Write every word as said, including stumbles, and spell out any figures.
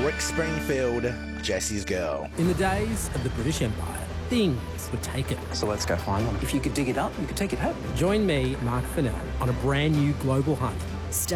Rick Springfield, Jesse's Girl. In the days of the British Empire, things were taken. So let's go find them. If you could dig it up, you could take it home. Join me, Mark Fennell, on a brand new global hunt